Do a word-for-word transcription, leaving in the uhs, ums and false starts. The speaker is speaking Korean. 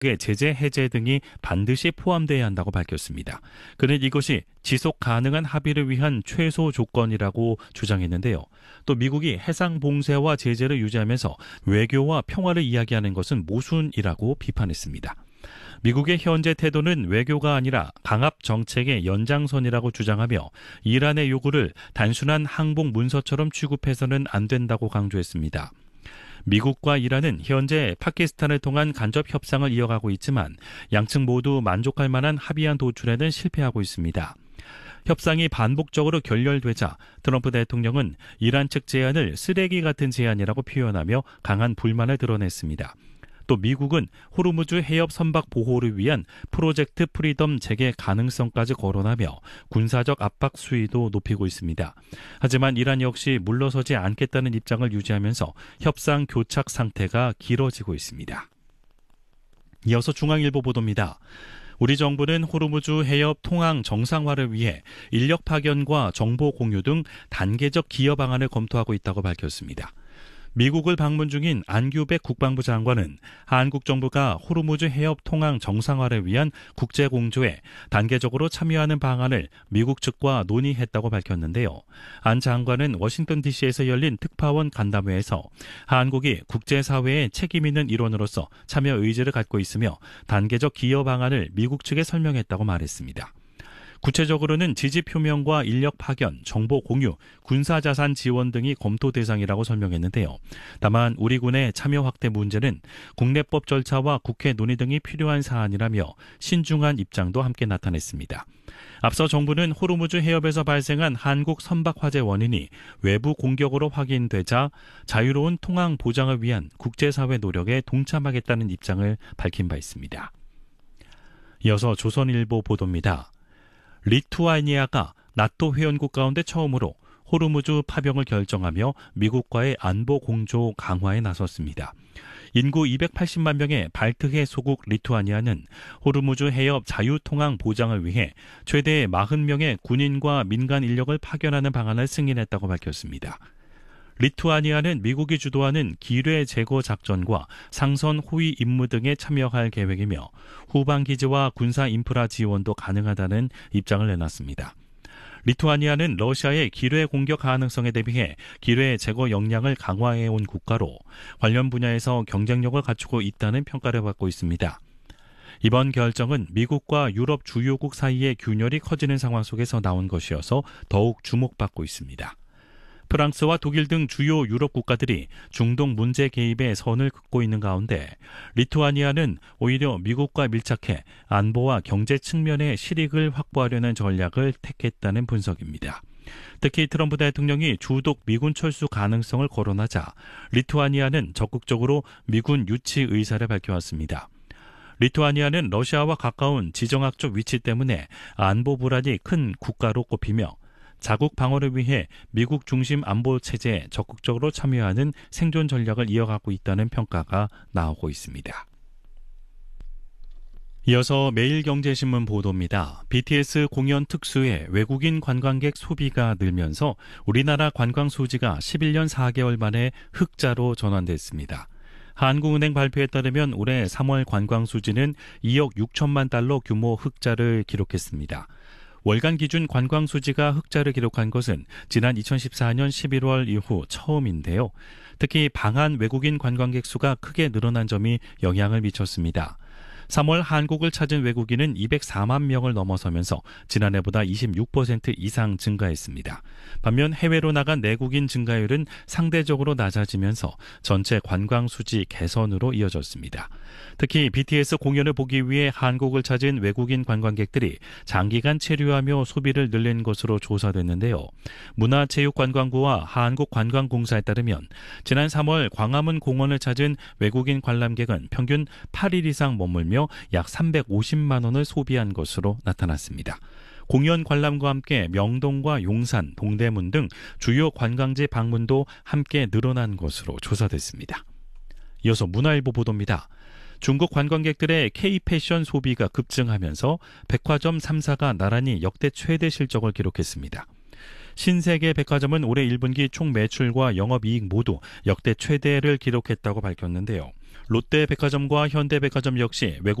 미국의 제재 해제 등이 반드시 포함돼야 한다고 밝혔습니다. 그는 이것이 지속 가능한 합의를 위한 최소 조건이라고 주장했는데요. 또 미국이 해상 봉쇄와 제재를 유지하면서 외교와 평화를 이야기하는 것은 모순이라고 비판했습니다. 미국의 현재 태도는 외교가 아니라 강압 정책의 연장선이라고 주장하며 이란의 요구를 단순한 항복 문서처럼 취급해서는 안 된다고 강조했습니다. 미국과 이란은 현재 파키스탄을 통한 간접 협상을 이어가고 있지만 양측 모두 만족할 만한 합의안 도출에는 실패하고 있습니다. 협상이 반복적으로 결렬되자 트럼프 대통령은 이란 측 제안을 쓰레기 같은 제안이라고 표현하며 강한 불만을 드러냈습니다. 또 미국은 호르무즈 해협 선박 보호를 위한 프로젝트 프리덤 재개 가능성까지 거론하며 군사적 압박 수위도 높이고 있습니다. 하지만 이란 역시 물러서지 않겠다는 입장을 유지하면서 협상 교착 상태가 길어지고 있습니다. 이어서 중앙일보 보도입니다. 우리 정부는 호르무즈 해협 통항 정상화를 위해 인력 파견과 정보 공유 등 단계적 기여 방안을 검토하고 있다고 밝혔습니다. 미국을 방문 중인 안규백 국방부 장관은 한국 정부가 호르무즈 해협 통항 정상화를 위한 국제공조에 단계적으로 참여하는 방안을 미국 측과 논의했다고 밝혔는데요. 안 장관은 워싱턴 디씨에서 열린 특파원 간담회에서 한국이 국제사회의 책임 있는 일원으로서 참여 의지를 갖고 있으며 단계적 기여 방안을 미국 측에 설명했다고 말했습니다. 구체적으로는 지지 표명과 인력 파견, 정보 공유, 군사자산 지원 등이 검토 대상이라고 설명했는데요. 다만 우리 군의 참여 확대 문제는 국내법 절차와 국회 논의 등이 필요한 사안이라며 신중한 입장도 함께 나타냈습니다. 앞서 정부는 호르무즈 해협에서 발생한 한국 선박 화재 원인이 외부 공격으로 확인되자 자유로운 통항 보장을 위한 국제사회 노력에 동참하겠다는 입장을 밝힌 바 있습니다. 이어서 조선일보 보도입니다. 리투아니아가 나토 회원국 가운데 처음으로 호르무즈 파병을 결정하며 미국과의 안보 공조 강화에 나섰습니다. 인구 이백팔십만 명의 발트해 소국 리투아니아는 호르무즈 해협 자유통항 보장을 위해 최대 사십 명의 군인과 민간 인력을 파견하는 방안을 승인했다고 밝혔습니다. 리투아니아는 미국이 주도하는 기뢰 제거 작전과 상선 호위 임무 등에 참여할 계획이며 후방 기지와 군사 인프라 지원도 가능하다는 입장을 내놨습니다. 리투아니아는 러시아의 기뢰 공격 가능성에 대비해 기뢰 제거 역량을 강화해온 국가로 관련 분야에서 경쟁력을 갖추고 있다는 평가를 받고 있습니다. 이번 결정은 미국과 유럽 주요국 사이의 균열이 커지는 상황 속에서 나온 것이어서 더욱 주목받고 있습니다. 프랑스와 독일 등 주요 유럽 국가들이 중동 문제 개입에 선을 긋고 있는 가운데 리투아니아는 오히려 미국과 밀착해 안보와 경제 측면의 실익을 확보하려는 전략을 택했다는 분석입니다. 특히 트럼프 대통령이 주독 미군 철수 가능성을 거론하자 리투아니아는 적극적으로 미군 유치 의사를 밝혀왔습니다. 리투아니아는 러시아와 가까운 지정학적 위치 때문에 안보 불안이 큰 국가로 꼽히며 자국 방어를 위해 미국 중심 안보 체제에 적극적으로 참여하는 생존 전략을 이어가고 있다는 평가가 나오고 있습니다. 이어서 매일경제신문 보도입니다. 비티에스 공연 특수에 외국인 관광객 소비가 늘면서 우리나라 관광 수지가 십일 년 사 개월 만에 흑자로 전환됐습니다. 한국은행 발표에 따르면 올해 삼월 관광 수지는 이억 육천만 달러 규모 흑자를 기록했습니다. 월간 기준 관광 수지가 흑자를 기록한 것은 지난 이천십사 년 십일월 이후 처음인데요. 특히 방한 외국인 관광객 수가 크게 늘어난 점이 영향을 미쳤습니다. 삼월 한국을 찾은 외국인은 이백사만 명을 넘어서면서 지난해보다 이십육 퍼센트 이상 증가했습니다. 반면 해외로 나간 내국인 증가율은 상대적으로 낮아지면서 전체 관광 수지 개선으로 이어졌습니다. 특히 비티에스 공연을 보기 위해 한국을 찾은 외국인 관광객들이 장기간 체류하며 소비를 늘린 것으로 조사됐는데요. 문화체육관광부와 한국관광공사에 따르면 지난 삼월 광화문 공원을 찾은 외국인 관람객은 평균 팔 일 이상 머물며 약 삼백오십만 원을 소비한 것으로 나타났습니다. 공연 관람과 함께 명동과 용산, 동대문 등 주요 관광지 방문도 함께 늘어난 것으로 조사됐습니다. 이어서 문화일보 보도입니다. 중국 관광객들의 K-패션 소비가 급증하면서 백화점 삼 사가 나란히 역대 최대 실적을 기록했습니다. 신세계 백화점은 올해 일 분기 총 매출과 영업이익 모두 역대 최대를 기록했다고 밝혔는데요. 롯데백화점과 현대백화점 역시 외국